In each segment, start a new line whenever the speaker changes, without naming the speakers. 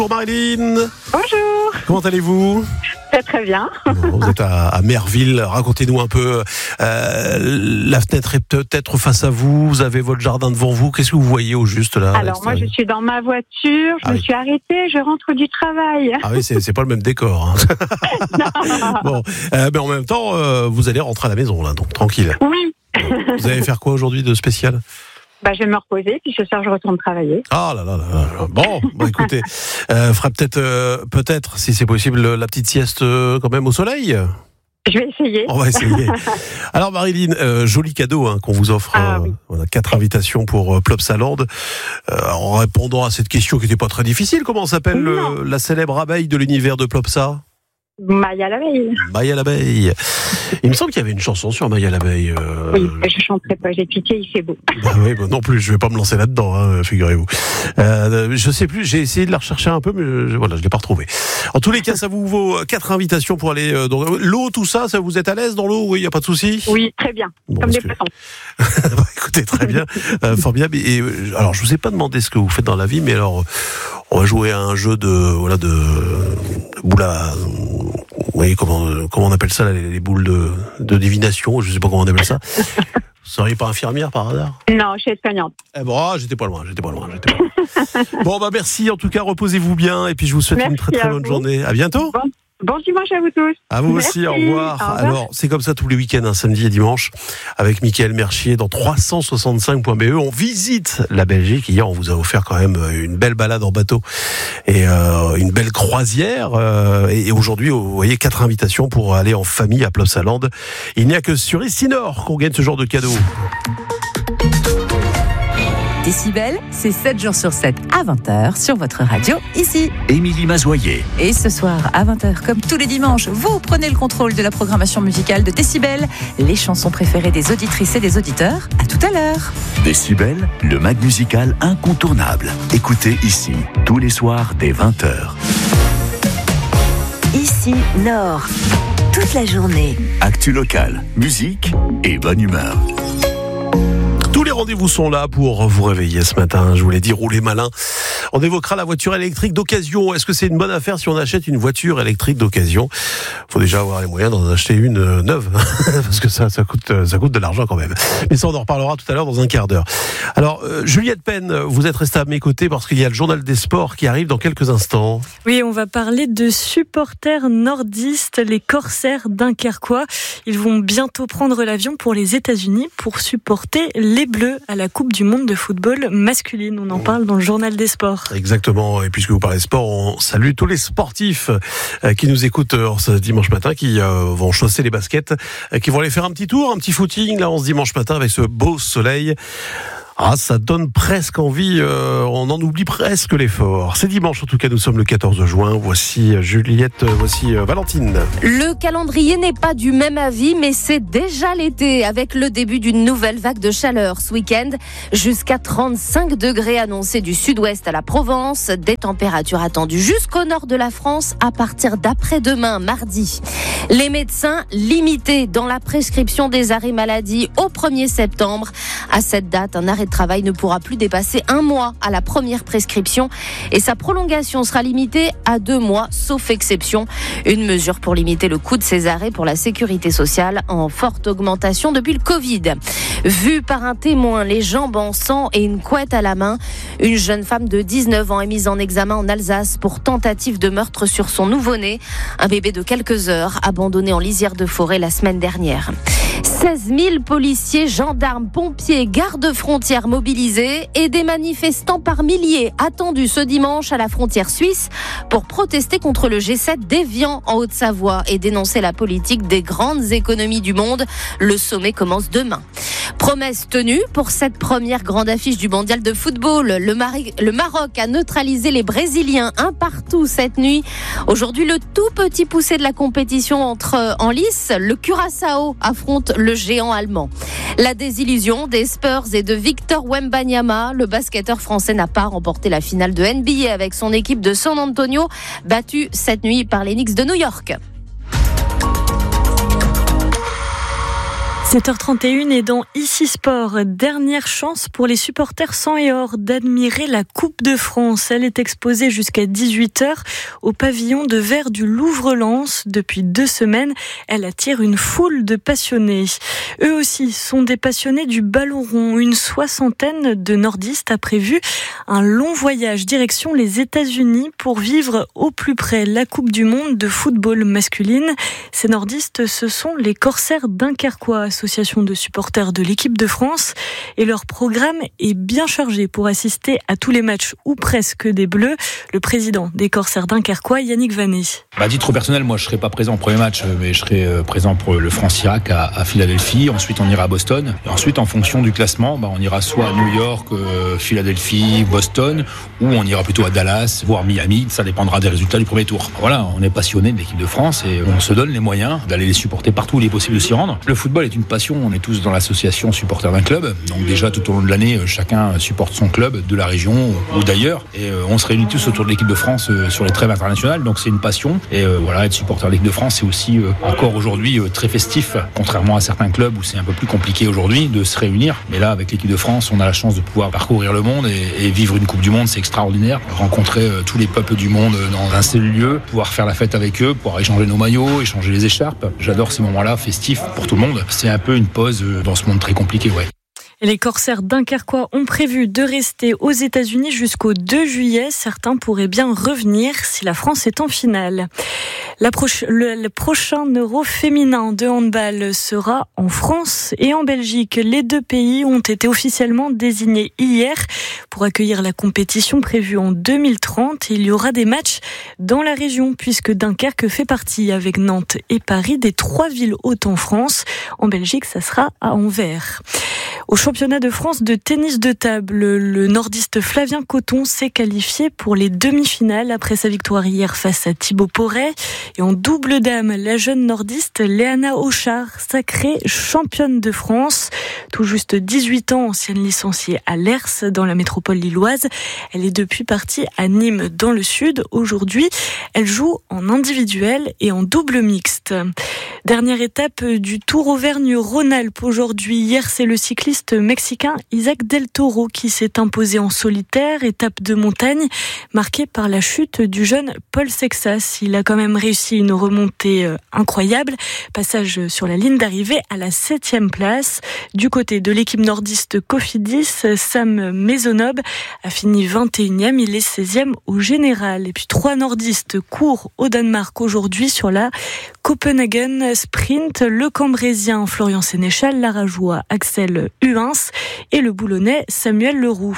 Bonjour Marilyn.
Bonjour.
Comment allez-vous ?
Très bien.
Bon, vous êtes à Merville. Racontez-nous un peu. La fenêtre est peut-être face à vous. Vous avez votre jardin devant vous. Qu'est-ce que vous voyez au juste là ?
Alors moi, je suis dans ma voiture. Je me suis arrêtée. Je rentre du travail.
Ah oui, c'est pas le même décor. Hein. Bon, mais en même temps, vous allez rentrer à la maison là, donc tranquille.
Oui.
Vous allez faire quoi aujourd'hui de spécial ?
Je vais me reposer, puis ce soir je retourne travailler.
Ah là là là. Bon, écoutez, fera peut-être, si c'est possible, la petite sieste quand même au soleil.
Je vais essayer.
On va essayer. Alors Marilyn, joli cadeau qu'on vous offre.
Oui.
Voilà, 4 invitations pour Plopsaland. En répondant à cette question qui n'était pas très difficile, comment s'appelle la célèbre abeille de l'univers de Plopsa ?
Maya l'abeille.
Maya l'abeille. Il me semble qu'il y avait une chanson sur Maya l'abeille.
Oui, je chanterai pas, j'ai pitié, il fait beau.
Oui, non plus, je vais pas me lancer là-dedans, figurez-vous. Je sais plus, j'ai essayé de la rechercher un peu, mais je l'ai pas retrouvée. En tous les cas, ça vous vaut 4 invitations pour aller dans l'eau, tout ça, vous êtes à l'aise dans l'eau ? Oui, il y a pas de souci ?
Oui, très bien. Comme des poissons.
Écoutez, très bien, formidable. Et alors, je vous ai pas demandé ce que vous faites dans la vie, mais alors, on va jouer à un jeu de boule à... Vous voyez comment on appelle ça, les boules de divination, je sais pas comment on appelle ça. Vous seriez pas infirmière par hasard ?
Non, je suis soignante.
J'étais pas loin. Bon, merci, en tout cas, reposez-vous bien, et puis je vous souhaite une très très bonne journée. À bientôt.
Bon dimanche à vous tous.
À vous aussi, au revoir. Alors, c'est comme ça tous les week-ends, samedi et dimanche, avec Mickaël Mercier dans 365.be. On visite la Belgique. Hier, on vous a offert quand même une belle balade en bateau et une belle croisière. Et aujourd'hui, vous voyez, 4 invitations pour aller en famille à Plopsaland. Il n'y a que sur Ici Nord qu'on gagne ce genre de cadeau.
Décibel, c'est 7 jours sur 7 à 20h sur votre radio, ici.
Émilie Mazoyer.
Et ce soir, à 20h, comme tous les dimanches, vous prenez le contrôle de la programmation musicale de Décibel, les chansons préférées des auditrices et des auditeurs. À tout à l'heure.
Décibel, le mag musical incontournable. Écoutez ici, tous les soirs dès 20h.
Ici Nord, toute la journée.
Actu locale, musique et bonne humeur.
Tous les rendez-vous sont là pour vous réveiller ce matin. Je vous l'ai dit, roulez malin. On évoquera la voiture électrique d'occasion. Est-ce que c'est une bonne affaire si on achète une voiture électrique d'occasion ? Faut déjà avoir les moyens d'en acheter une neuve, parce que ça coûte de l'argent quand même. Mais ça, on en reparlera tout à l'heure dans un quart d'heure. Alors, Juliette Penn, vous êtes restée à mes côtés parce qu'il y a le journal des sports qui arrive dans quelques instants.
Oui, on va parler de supporters nordistes, les Corsaires dunkerquois. Ils vont bientôt prendre l'avion pour les États-Unis pour supporter les Bleus à la Coupe du Monde de football masculine. On en parle dans le journal des sports.
Exactement. Et puisque vous parlez sport, on salue tous les sportifs qui nous écoutent ce dimanche matin, qui vont chausser les baskets, qui vont aller faire un petit tour, un petit footing là, ce dimanche matin avec ce beau soleil. Ah, ça donne presque envie, on en oublie presque l'effort. C'est dimanche, en tout cas, nous sommes le 14 juin. Voici Juliette, voici Valentine.
Le calendrier n'est pas du même avis, mais c'est déjà l'été, avec le début d'une nouvelle vague de chaleur ce week-end. Jusqu'à 35 degrés annoncés du sud-ouest à la Provence. Des températures attendues jusqu'au nord de la France à partir d'après-demain, mardi. Les médecins limités dans la prescription des arrêts maladie au 1er septembre. À cette date, un arrêt de travail ne pourra plus dépasser 1 mois à la première prescription et sa prolongation sera limitée à 2 mois, sauf exception. Une mesure pour limiter le coût de ces arrêts pour la sécurité sociale en forte augmentation depuis le Covid. Vue par un témoin, les jambes en sang et une couette à la main, une jeune femme de 19 ans est mise en examen en Alsace pour tentative de meurtre sur son nouveau-né, un bébé de quelques heures abandonné en lisière de forêt la semaine dernière. 16 000 policiers, gendarmes, pompiers, gardes-frontières mobilisés et des manifestants par milliers attendus ce dimanche à la frontière suisse pour protester contre le G7 d'Évian en Haute-Savoie et dénoncer la politique des grandes économies du monde. Le sommet commence demain. Promesse tenue pour cette première grande affiche du mondial de football. Le Maroc a neutralisé les Brésiliens 1-1 cette nuit. Aujourd'hui, le tout petit poussé de la compétition entre en lice, le Curaçao affronte le géant allemand. La désillusion des Spurs et de Victor Wembanyama. Le basketteur français n'a pas remporté la finale de NBA avec son équipe de San Antonio, battue cette nuit par les Knicks de New York.
7h31 et dans Ici Sport, dernière chance pour les supporters sang et or d'admirer la Coupe de France. Elle est exposée jusqu'à 18h au pavillon de verre du Louvre-Lens. Depuis 2 semaines, elle attire une foule de passionnés. Eux aussi sont des passionnés du ballon rond. Une 60aine de nordistes a prévu un long voyage direction les États-Unis pour vivre au plus près la Coupe du Monde de football masculine. Ces nordistes, ce sont les Corsaires Dunkerquois, association de supporters de l'équipe de France, et leur programme est bien chargé pour assister à tous les matchs ou presque des Bleus. Le président des Corsaires Dunkerquois, Yannick Vanet.
À titre personnel, moi je serai pas présent au premier match, mais je serai présent pour le France-Irak à Philadelphie. Ensuite on ira à Boston. Et ensuite en fonction du classement, on ira soit à New York, Philadelphie, Boston, ou on ira plutôt à Dallas, voire Miami. Ça dépendra des résultats du premier tour. Voilà, on est passionné de l'équipe de France et on se donne les moyens d'aller les supporter partout où il est possible de s'y rendre. Le football est une passion, on est tous dans l'association supporters d'un club. Donc déjà tout au long de l'année, chacun supporte son club de la région ou d'ailleurs. Et on se réunit tous autour de l'équipe de France sur les trêves internationales. Donc c'est une passion. Et voilà, être supporter de l'équipe de France, c'est aussi encore aujourd'hui très festif. Contrairement à certains clubs où c'est un peu plus compliqué aujourd'hui de se réunir. Mais là, avec l'équipe de France, on a la chance de pouvoir parcourir le monde et vivre une Coupe du Monde, c'est extraordinaire. Rencontrer tous les peuples du monde dans un seul lieu, pouvoir faire la fête avec eux, pouvoir échanger nos maillots, échanger les écharpes. J'adore ces moments-là festifs pour tout le monde. C'est un peu une pause dans ce monde très compliqué, ouais.
Les Corsaires Dunkerquois ont prévu de rester aux États-Unis jusqu'au 2 juillet. Certains pourraient bien revenir si la France est en finale. Le prochain Euro féminin de handball sera en France et en Belgique. Les 2 pays ont été officiellement désignés hier pour accueillir la compétition prévue en 2030. Il y aura des matchs dans la région puisque Dunkerque fait partie avec Nantes et Paris des 3 villes hautes en France. En Belgique, ça sera à Anvers. Au championnat de France de tennis de table, le nordiste Flavien Coton s'est qualifié pour les demi-finales après sa victoire hier face à Thibaut Porret. Et en double dame, la jeune nordiste Léana Auchard, sacrée championne de France. Tout juste 18 ans, ancienne licenciée à l'ERS dans la métropole lilloise. Elle est depuis partie à Nîmes dans le sud. Aujourd'hui, elle joue en individuel et en double mixte. Dernière étape du Tour Auvergne-Rhône-Alpes aujourd'hui. Hier, c'est le cycliste mexicain Isaac Del Toro qui s'est imposé en solitaire. Étape de montagne marquée par la chute du jeune Paul Sexas. Il a quand même réussi une remontée incroyable. Passage sur la ligne d'arrivée à la 7e place. Du côté de l'équipe nordiste Cofidis, Sam Maisonneuve a fini 21e. Il est 16e au général. Et puis 3 nordistes courent au Danemark aujourd'hui sur la Copenhagen Sprint, le Cambrésien Florian Sénéchal, l'Arajois Axel Huins et le Boulonnais Samuel Leroux.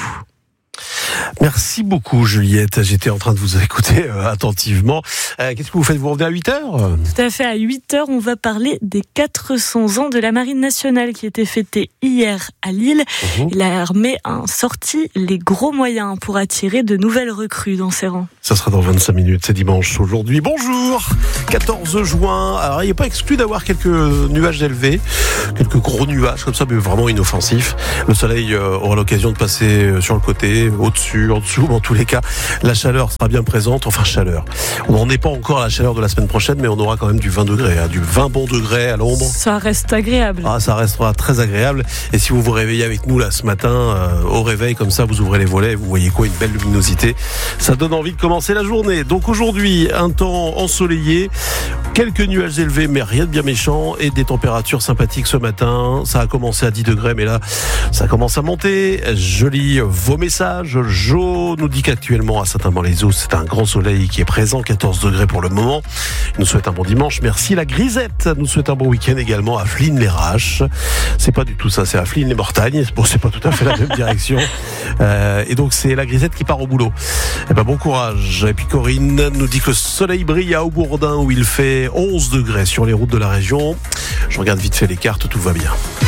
Merci beaucoup Juliette, j'étais en train de vous écouter attentivement. Qu'est-ce que vous faites? Vous revenez à 8h?
Tout à fait, à 8h, on va parler des 400 ans de la Marine nationale qui était fêtée hier à Lille. L'armée a sorti les gros moyens pour attirer de nouvelles recrues dans ses rangs.
Ça sera dans 25 minutes, c'est dimanche aujourd'hui. Bonjour, 14 juin. Alors il n'est pas exclu d'avoir quelques nuages élevés, quelques gros nuages comme ça, mais vraiment inoffensifs. Le soleil aura l'occasion de passer sur le côté, au-dessus, en dessous, mais en tous les cas, la chaleur sera bien présente. Enfin, chaleur. On n'en est pas encore à la chaleur de la semaine prochaine, mais on aura quand même du 20 degrés, du 20 bons degrés à l'ombre.
Ça reste agréable.
Ah, ça restera très agréable. Et si vous vous réveillez avec nous là ce matin, au réveil, comme ça, vous ouvrez les volets, vous voyez quoi? Une belle luminosité. Ça donne envie de commencer la journée. Donc aujourd'hui, un temps ensoleillé, quelques nuages élevés, mais rien de bien méchant, et des températures sympathiques ce matin. Ça a commencé à 10 degrés, mais là, ça commence à monter. Je lis vos messages. Jo nous dit qu'actuellement à Saint-Amand-les-Eaux, c'est un grand soleil qui est présent, 14 degrés pour le moment. Il nous souhaite un bon dimanche. Merci. La Grisette nous souhaite un bon week-end également à Flines-les-Raches. C'est pas du tout ça, c'est à Flines-les-Mortagnes. Bon, c'est pas tout à fait la même direction. Et donc c'est la Grisette qui part au boulot. Eh ben, bon courage. Et puis Corinne nous dit que le soleil brille à Aubourdin où il fait 11 degrés sur les routes de la région. Je regarde vite fait les cartes, tout va bien.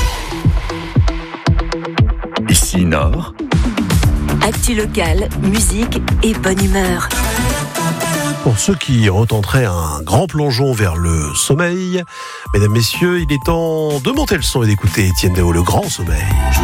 Ici Nord.
Actu locale, musique et bonne humeur.
Pour ceux qui retenteraient un grand plongeon vers le sommeil, mesdames, messieurs, il est temps de monter le son et d'écouter Étienne Dao, le grand sommeil.